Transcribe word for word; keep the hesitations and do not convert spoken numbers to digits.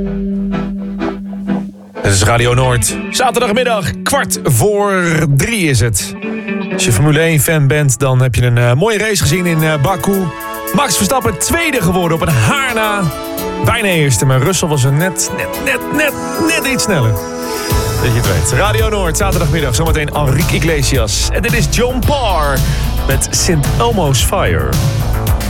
Het is Radio Noord. Zaterdagmiddag, kwart voor drie is het. Als je Formule één fan bent, dan heb je een uh, mooie race gezien in uh, Baku. Max Verstappen tweede geworden op een haar na. Bijna eerste, maar Russell was er net, net, net, net, net iets sneller. Dat je het weet. Radio Noord, zaterdagmiddag, zometeen Enrique Iglesias. En dit is John Parr met Saint Elmo's Fire.